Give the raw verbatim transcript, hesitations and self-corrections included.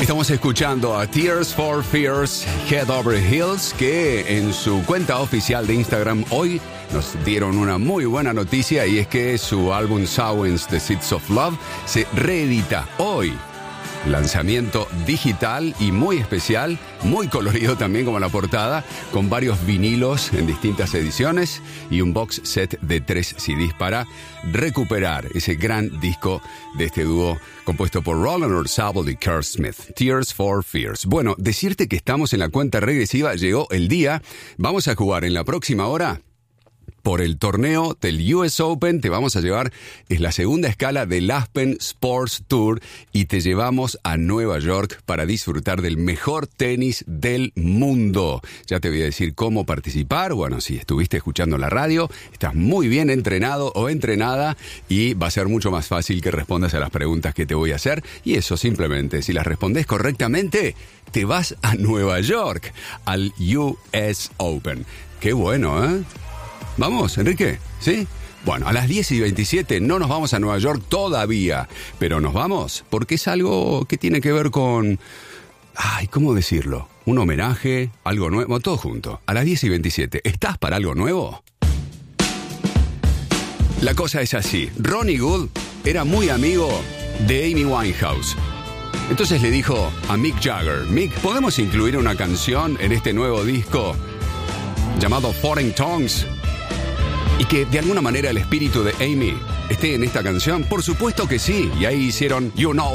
Estamos escuchando a Tears for Fears, Head Over Heels, que en su cuenta oficial de Instagram hoy nos dieron una muy buena noticia, y es que su álbum Sowens, The Seeds of Love, se reedita hoy. Lanzamiento digital y muy especial, muy colorido también como la portada, con varios vinilos en distintas ediciones y un box set de tres C Ds para recuperar ese gran disco de este dúo compuesto por Roland Orzabal y Kurt Smith, Tears for Fears. Bueno, decirte que estamos en la cuenta regresiva, llegó el día, vamos a jugar en la próxima hora por el torneo del U S Open. Te vamos a llevar, es la segunda escala del Aspen Sports Tour, y te llevamos a Nueva York para disfrutar del mejor tenis del mundo. Ya te voy a decir cómo participar. Bueno, si estuviste escuchando la radio, estás muy bien entrenado o entrenada, y va a ser mucho más fácil que respondas a las preguntas que te voy a hacer. Y eso simplemente, si las respondes correctamente, te vas a Nueva York, al U S Open. Qué bueno, ¿eh? Vamos, Enrique, ¿sí? Bueno, a las diez y veintisiete no nos vamos a Nueva York todavía, pero nos vamos porque es algo que tiene que ver con... Ay, ¿cómo decirlo? Un homenaje, algo nuevo, todo junto. A las diez y veintisiete, ¿estás para algo nuevo? La cosa es así, Ronnie Wood era muy amigo de Amy Winehouse. Entonces le dijo a Mick Jagger, Mick, ¿podemos incluir una canción en este nuevo disco llamado Foreign Tongues? Y que de alguna manera el espíritu de Amy esté en esta canción. Por supuesto que sí. Y ahí hicieron You Know